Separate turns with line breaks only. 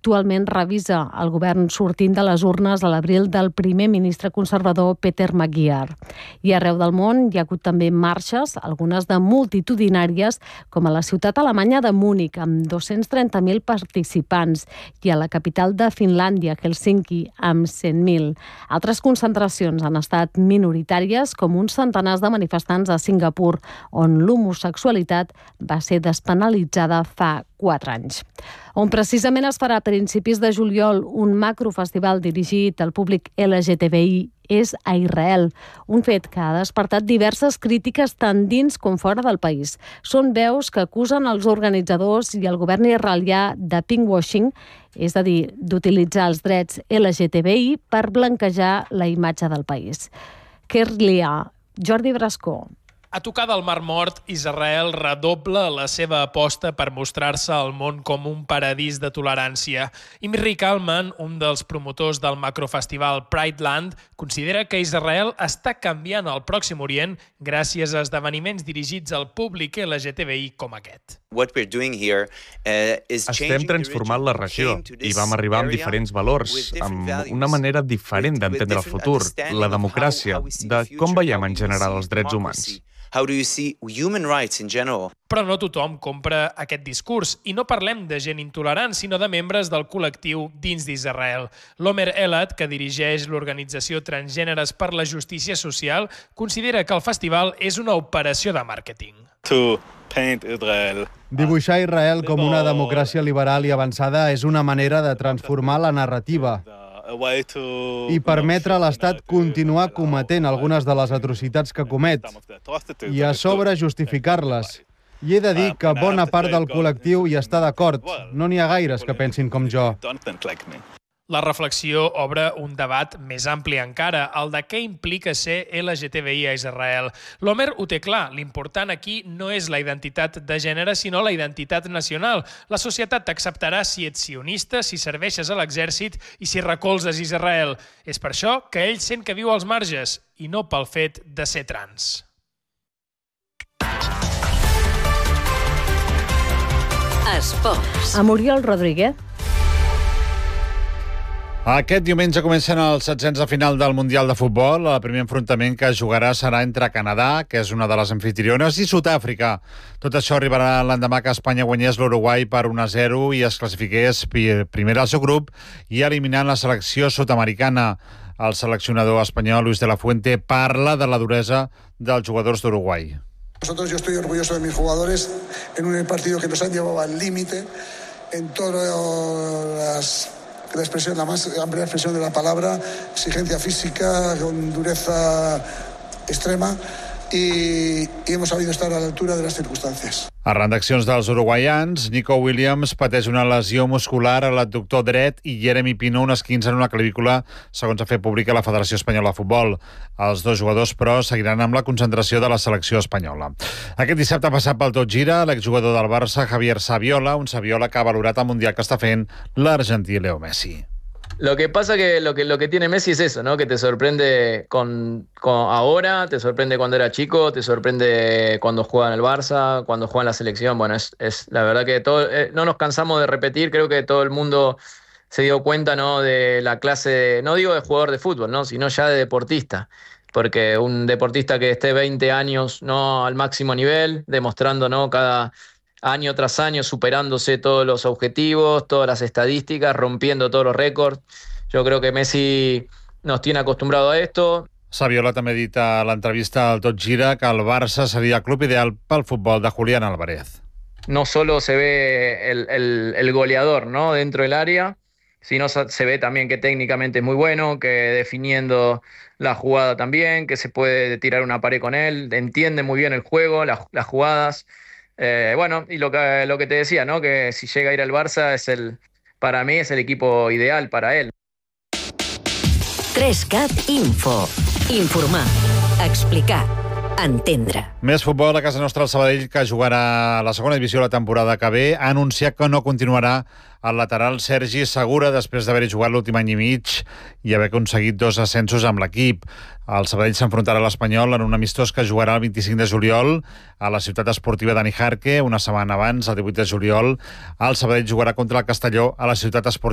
actualment revisa el govern sortint de les urnes a l'abril del primer ministre conservador Peter Magyar. I arreu del món hi ha hagut també marxes, algunes de multitudinàries, com a la ciutat alemanya de Múnich, amb 230.000 participants, i a la capital de Finlàndia, Helsinki, amb 100.000. Altres concentracions han estat minoritàries, com uns centenars de manifestants a Singapur, on l'homosexualitat va ser despenalitzada fa 4 anys. On precisament es farà a principis de juliol un macrofestival dirigit al públic LGTBI és a Israel, un fet que ha despertat diverses crítiques tant dins com fora del país. Són veus que acusen els organitzadors i el govern israelià de pinkwashing, és a dir, d'utilitzar els drets LGTBI per blanquejar la imatge del país. Kerlia, Jordi Brascó.
A tocar del Mar Mort, Israel redobla la seva aposta per mostrar-se al món com un paradís de tolerància. Imri Kalman, un dels promotors del macrofestival Pride Land, considera que Israel està canviant el Pròxim Orient gràcies a esdeveniments dirigits al públic LGTBI com aquest.
Estem transformant la regió i vam arribar amb diferents valors, amb una manera diferent d'entendre el futur, la democràcia, de com veiem en general els drets humans.
Però no tothom compra aquest discurs i no parlem de gent intolerant, sinó de membres del col·lectiu dins d'Israel. L'Omer Elad, que dirigeix l'organització Transgèneres per la Justícia Social, considera que el festival és una operació de màrqueting.
Dibuixar Israel com una democràcia liberal i avançada és una manera de transformar la narrativa i permetre a l'Estat continuar cometent algunes de les atrocitats que comet i a sobre justificar-les. I he de dir que bona part del col·lectiu hi està d'acord. No n'hi ha gaires que pensin com jo.
La reflexió obre un debat més ampli encara, el de què implica ser LGTBI a Israel. L'Omer ho té clar, l'important aquí no és la identitat de gènere, sinó la identitat nacional. La societat t'acceptarà si ets sionista, si serveixes a l'exèrcit i si recolzes Israel. És per això que ell sent que viu als marges, i no pel fet de ser trans.
Esports. A Muriel Rodríguez.
Aquest diumenge comencen els setzents de final del Mundial de Futbol. El primer enfrontament que es jugarà serà entre Canadà, que és una de les anfitriones, i Sud-àfrica. Tot això arribarà l'endemà que Espanya guanyés l'Uruguai per 1-0 i es classifiqués primer al seu grup i eliminant la selecció sud-americana. El seleccionador espanyol, Luis de la Fuente, parla de la duresa dels jugadors d'Uruguai.
Yo estoy orgulloso de mis jugadores en un partido que nos han llevado al límite en todas la expresión, la más amplia expresión de la palabra, exigencia física, con dureza extrema, y hemos sabido estar a la altura de las circunstancias.
Arran d'accions dels uruguaians, Nico Williams pateix una lesió muscular a l'adductor dret i Jeremy Pino un esquinç en una clavícula, segons ha fet pública la Federació Espanyola de Futbol. Els dos jugadors, però, seguiran amb la concentració de la selecció espanyola. Aquest dissabte ha passat pel tot gira l'exjugador del Barça, Javier Saviola, un Saviola que ha valorat el Mundial que està fent l'argentí Leo Messi.
Lo que pasa que lo que tiene Messi es eso, ¿no? Que te sorprende con ahora, te sorprende cuando era chico, te sorprende cuando juega en el Barça, cuando juega en la selección. Bueno, es la verdad que no nos cansamos de repetir, creo que todo el mundo se dio cuenta, ¿no? De la clase, no digo de jugador de fútbol, ¿no? Sino ya de deportista. Porque un deportista que esté 20 años, ¿no? Al máximo nivel, demostrando, ¿no? Cada año tras año, superándose todos los objetivos, todas las estadísticas, rompiendo todos los récords. Yo creo que Messi nos tiene acostumbrado a esto.
Saviola també ha dit a l'entrevista al Tot Gira que el Barça seria el club ideal pel futbol de Julián Álvarez.
No solo se ve el goleador, ¿no? Dentro del área, sino se ve también que técnicamente es muy bueno, que definiendo la jugada también, que se puede tirar una pared con él, entiende muy bien el juego, las jugadas. Bueno, y lo que te decía, ¿no? Que si llega a ir al Barça, para mí es el equipo ideal para él.
3CAT Info. Informar, explicar, entendre.
Més futbol a casa nostra. El Sabadell, que jugarà a la segona divisió la temporada que ve, ha anunciat que no continuarà el lateral Sergi Segura després d'haver-hi jugat l'últim any i mig i haver aconseguit 2 ascensos amb l'equip. El Sabadell s'enfrontarà a l'Espanyol en un amistós que jugarà el 25 de juliol a la ciutat esportiva de Nijarque. Una setmana abans, el 18 de juliol, el Sabadell jugarà contra el Castelló a la ciutat esportiva